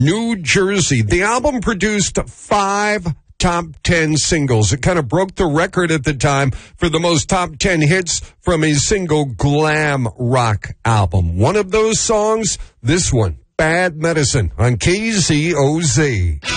New Jersey. The album produced 5 top 10 singles. It kind of broke the record at the time for the most top 10 hits from a single glam rock album. One of those songs, this one, Bad Medicine on KZOZ.